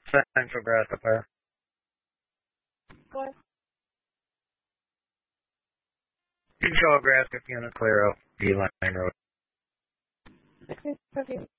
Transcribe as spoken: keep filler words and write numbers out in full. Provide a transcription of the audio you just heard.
Central Grasshopper. What? Control Grass, unit clear out D-line road. Okay, okay.